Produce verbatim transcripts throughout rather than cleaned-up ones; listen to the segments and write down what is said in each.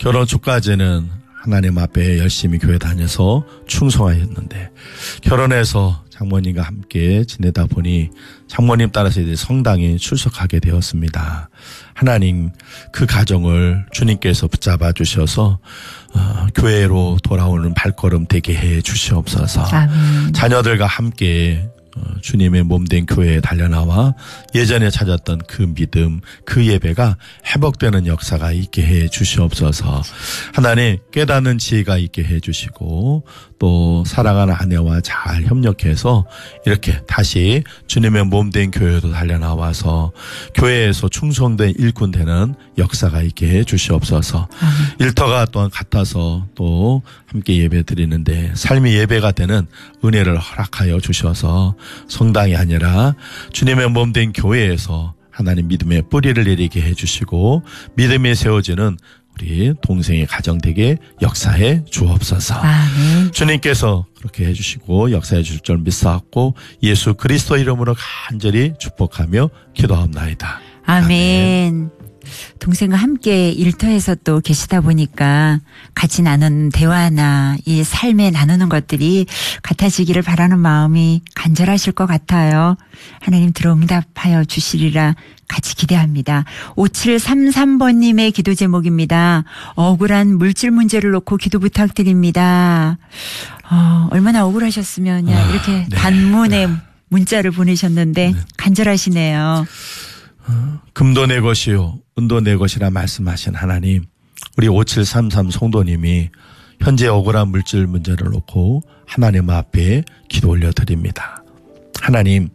결혼 초까지는 하나님 앞에 열심히 교회 다녀서 충성하였는데 결혼해서 장모님과 함께 지내다 보니 장모님 따라서 이제 성당에 출석하게 되었습니다. 하나님 그 가정을 주님께서 붙잡아 주셔서 어, 교회로 돌아오는 발걸음 되게 해 주시옵소서. 아멘. 자녀들과 함께 어, 주님의 몸된 교회에 달려나와 예전에 찾았던 그 믿음, 그 예배가 회복되는 역사가 있게 해 주시옵소서. 하나님 깨닫는 지혜가 있게 해 주시고 또 사랑하는 아내와 잘 협력해서 이렇게 다시 주님의 몸된 교회로 달려나와서 교회에서 충성된 일꾼 되는 역사가 있게 해 주시옵소서. 아멘. 일터가 또한 같아서 또 함께 예배 드리는데 삶이 예배가 되는 은혜를 허락하여 주셔서 성당이 아니라 주님의 몸된 교회에서 하나님 믿음의 뿌리를 내리게 해주시고 믿음이 세워지는 우리 동생의 가정 되게 역사해 주옵소서. 아멘. 주님께서 그렇게 해주시고 역사해 주실 줄 믿사옵고 예수 그리스도 이름으로 간절히 축복하며 기도하옵나이다. 아멘. 아멘. 동생과 함께 일터에서 또 계시다 보니까 같이 나눈 대화나 이 삶에 나누는 것들이 같아지기를 바라는 마음이 간절하실 것 같아요. 하나님 들어 응답하여 주시리라 같이 기대합니다. 오칠삼삼 번님의 기도 제목입니다. 억울한 물질 문제를 놓고 기도 부탁드립니다. 어, 얼마나 억울하셨으면 아, 이렇게 네. 단문에 네. 문자를 보내셨는데 네. 간절하시네요. 어, 금도 내 것이요 은도 내 것이라 말씀하신 하나님, 우리 오칠삼삼 성도님이 현재 억울한 물질 문제를 놓고 하나님 앞에 기도 올려드립니다. 하나님,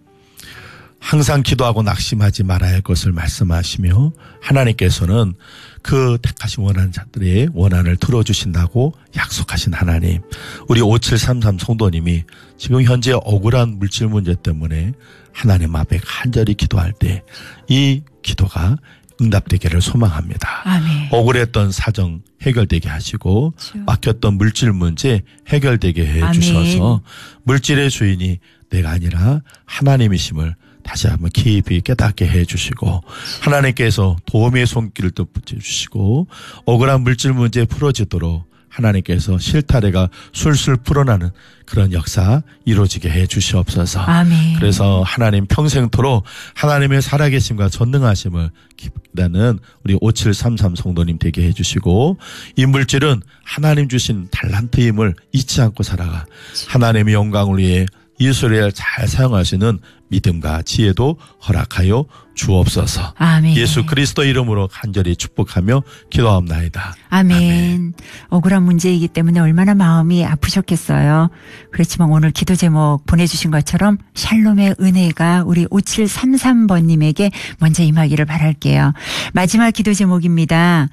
항상 기도하고 낙심하지 말아야 할 것을 말씀하시며 하나님께서는 그 택하신 원하는 자들의 원한을 들어주신다고 약속하신 하나님, 우리 오칠삼삼 성도님이 지금 현재 억울한 물질 문제 때문에 하나님 앞에 간절히 기도할 때 이 기도가 응답되기를 소망합니다. 아멘. 억울했던 사정 해결되게 하시고 그렇죠. 막혔던 물질 문제 해결되게 해주셔서 물질의 주인이 내가 아니라 하나님이심을 다시 한번 깊이 깨닫게 해주시고 하나님께서 도움의 손길을 또 붙여주시고 억울한 물질 문제 풀어지도록 하나님께서 실타래가 술술 풀어나는 그런 역사 이루어지게 해 주시옵소서. 아멘. 그래서 하나님 평생토록 하나님의 살아계심과 전능하심을 기다는 우리 오칠삼삼 성도님 되게 해 주시고 이 물질은 하나님 주신 달란트임을 잊지 않고 살아가 하나님의 영광을 위해 이스라엘 잘 사용하시는 믿음과 지혜도 허락하여 주옵소서. 아멘. 예수 그리스도 이름으로 간절히 축복하며 기도하옵나이다. 아멘. 아멘. 억울한 문제이기 때문에 얼마나 마음이 아프셨겠어요. 그렇지만 오늘 기도 제목 보내주신 것처럼 샬롬의 은혜가 우리 오칠삼삼 번님에게 먼저 임하기를 바랄게요. 마지막 기도 제목입니다.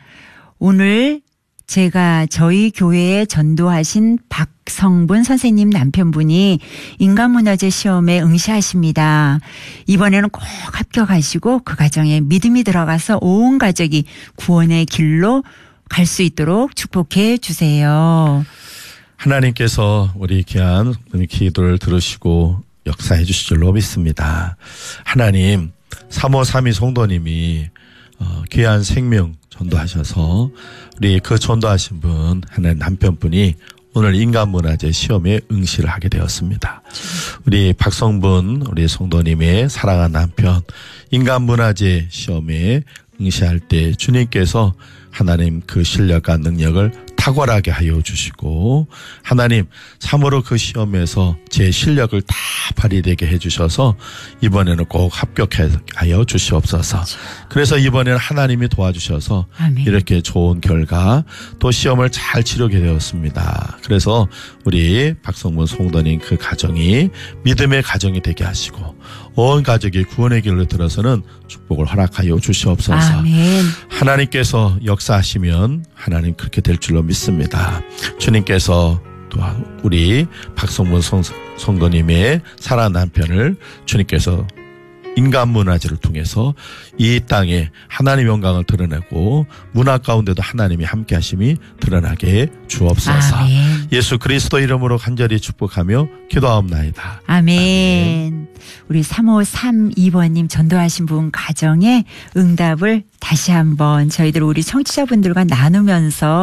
오늘 제가 저희 교회에 전도하신 박성분 선생님 남편분이 인간문화재 시험에 응시하십니다. 이번에는 꼭 합격하시고 그 가정에 믿음이 들어가서 온 가족이 구원의 길로 갈 수 있도록 축복해 주세요. 하나님께서 우리 귀한 기도를 들으시고 역사해 주실 줄로 믿습니다. 하나님, 삼오삼이 성도님이 어, 귀한 생명 전도하셔서 우리 그 전도하신 분 하나님 남편분이 오늘 인간문화재 시험에 응시를 하게 되었습니다. 우리 박성분 우리 성도님의 사랑하는 남편 인간문화재 시험에 응시할 때 주님께서 하나님 그 실력과 능력을 탁월하게 하여 주시고 하나님 참으로 그 시험에서 제 실력을 다 발휘되게 해주셔서 이번에는 꼭 합격하여 주시옵소서. 그래서 이번에는 하나님이 도와주셔서 아멘. 이렇게 좋은 결과 또 시험을 잘 치르게 되었습니다. 그래서 우리 박성문 성도님 그 가정이 믿음의 가정이 되게 하시고 온 가족이 구원의 길로 들어서는 축복을 허락하여 주시옵소서. 아멘. 하나님께서 역사하시면 하나님 그렇게 될 줄로 믿습니다. 주님께서 또 우리 박성문 성도님의 사랑하는 남편을 주님께서 인간문화재를 통해서 이 땅에 하나님의 영광을 드러내고 문화 가운데도 하나님이 함께 하심이 드러나게 주옵소서. 아멘. 예수 그리스도 이름으로 간절히 축복하며 기도하옵나이다. 아멘. 아멘. 우리 삼오삼이 번님 전도하신 분 가정의 응답을 다시 한번 저희들 우리 청취자분들과 나누면서